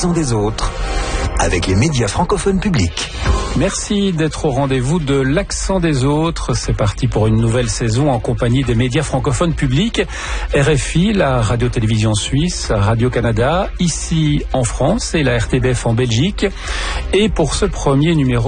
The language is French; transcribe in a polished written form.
l'accent des autres avec les médias francophones publics. Merci d'être au rendez-vous de l'accent des autres. C'est parti pour une nouvelle saison en compagnie des médias francophones publics. RFI, la radio-télévision suisse, Radio-Canada, ici en France et la RTBF en Belgique. Et pour ce premier numéro,